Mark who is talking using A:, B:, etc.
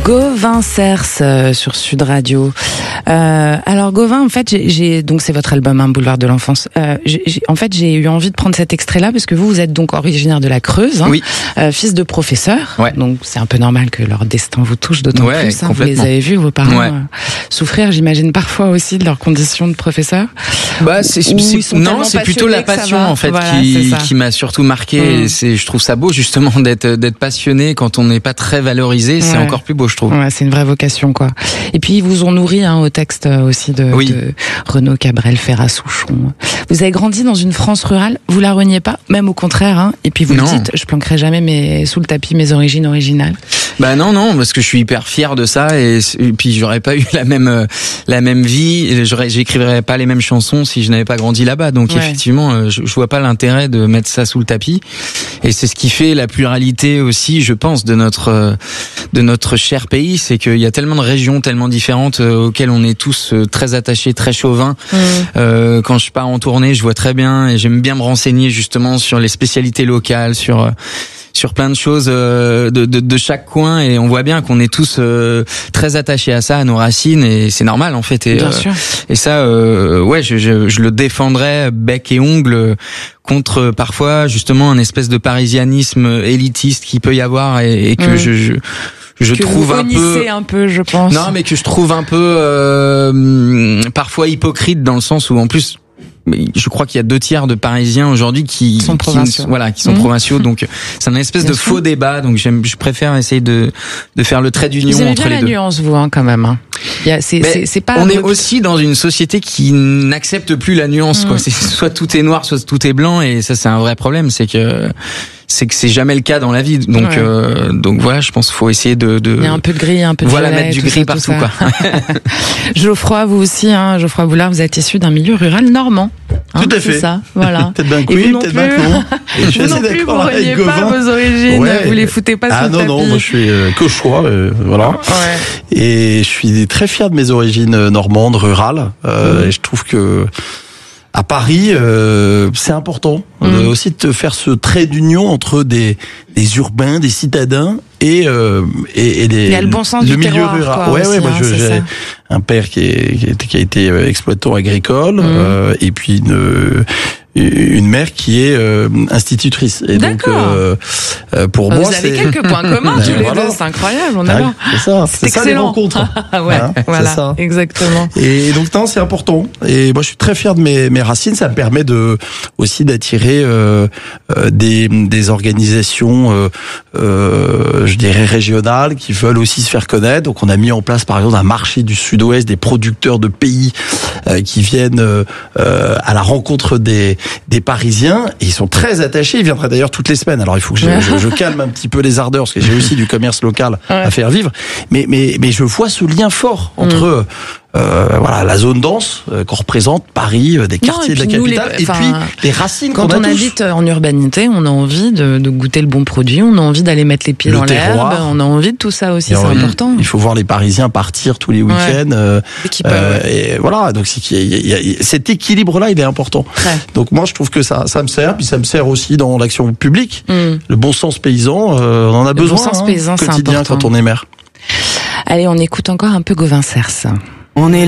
A: Gauvin Cers sur Sud Radio. Alors Gauvin, en fait, donc c'est votre album, Boulevard de l'enfance. J'ai eu envie de prendre cet extrait-là parce que vous êtes donc originaire de la Creuse,
B: oui.
A: Fils de professeur.
B: Ouais.
A: Donc c'est un peu normal que leur destin vous touche d'autant plus. Vous les avez vus, vos parents souffrir, j'imagine parfois aussi de leurs conditions de professeur.
B: C'est plutôt la passion en fait qui m'a surtout marqué. Je trouve ça beau justement d'être passionné quand on n'est pas très valorisé. C'est encore plus beau, je trouve.
A: Ouais, c'est une vraie vocation, quoi. Et puis ils vous ont nourri au texte aussi de Renaud Cabrel, Ferrat, Souchon. Vous avez grandi dans une France rurale. Vous la reniez pas, même au contraire. Et puis vous le dites, je planquerai jamais sous le tapis mes origines originales.
B: Non, parce que je suis hyper fier de ça et puis j'aurais pas eu la même vie, j'écrirais pas les mêmes chansons si je n'avais pas grandi là-bas. Donc effectivement, je vois pas l'intérêt de mettre ça sous le tapis. Et c'est ce qui fait la pluralité aussi, je pense, de notre cher pays, c'est qu'il y a tellement de régions, tellement différentes auxquelles on est tous très attachés, très chauvins. Quand je pars en tournée, je vois très bien et j'aime bien me renseigner justement sur les spécialités locales, sur plein de choses de chaque coin, et on voit bien qu'on est tous très attachés à ça, à nos racines, et c'est normal en fait.
A: Bien sûr.
B: Et ça, je le défendrais bec et ongle contre parfois justement un espèce de parisianisme élitiste qui peut y avoir et que je trouve
A: un peu, je pense.
B: Non, mais que je trouve un peu parfois hypocrite, dans le sens où en plus je crois qu'il y a 2/3 de Parisiens aujourd'hui qui sont provinciaux. Provinciaux. Donc c'est un espèce de faux débat. Donc je préfère essayer de faire le trait d'union entre les deux.
A: Vous avez bien la nuance, vous, quand même. C'est pas.
B: On est aussi dans une société qui n'accepte plus la nuance. Quoi. C'est soit tout est noir, soit tout est blanc, et ça c'est un vrai problème. C'est que c'est jamais le cas dans la vie. Donc voilà, je pense qu'il faut essayer de. Il
A: y a un peu de gris, un peu de violet,
B: mettre du gris partout, quoi.
A: Geoffroy, vous aussi, Geoffroy Boulard, vous êtes issu d'un milieu rural normand.
C: Tout à fait.
A: C'est ça, voilà.
C: Peut-être bien que oui, peut-être bien que non.
A: Vous non plus, vous reniez pas vos origines, vous les foutez pas sous le tapis.
C: Non, moi je suis cauchois, voilà. Ouais. Et je suis très fier de mes origines normandes, rurales. Et je trouve que à Paris, c'est important aussi de faire ce trait d'union entre des urbains, des citadins et
A: il y a le bon sens du
C: milieu
A: terroir,
C: rural.
A: Quoi, aussi,
C: moi j'ai un père qui a été exploitant agricole et puis une mère qui est institutrice. Et
A: d'accord.
C: Donc pour moi,
A: vous avez quelques points communs tous les deux, c'est incroyable, on adore.
C: C'est ça les rencontres.
A: Voilà, c'est ça. Exactement.
C: Et donc non, c'est important. Et moi je suis très fier de mes racines, ça me permet aussi d'attirer des organisations je dirais régionales qui veulent aussi se faire connaître. Donc on a mis en place par exemple un marché du Sud-Ouest des producteurs de pays qui viennent à la rencontre des Parisiens, et ils sont très attachés. Ils viendraient d'ailleurs toutes les semaines. Alors il faut que je calme un petit peu les ardeurs, parce que j'ai aussi du commerce local à faire vivre. Mais je vois ce lien fort entre la zone dense qu'on représente, Paris, des quartiers de la capitale, et puis les racines qu'on a tous.
A: Quand on habite en urbanité, on a envie de goûter le bon produit, on a envie d'aller mettre les pieds dans l'herbe, on a envie de tout ça aussi, c'est important.
C: Il faut voir les Parisiens partir tous les week-ends. Et voilà, donc cet équilibre-là, il est important. Ouais. Donc moi, je trouve que ça me sert, puis ça me sert aussi dans l'action publique. Le bon sens paysan, on en a besoin
A: bon sens paysan,
C: quotidien quand on est maire.
A: Allez, on écoute encore un peu Gauvin Cers.
D: On est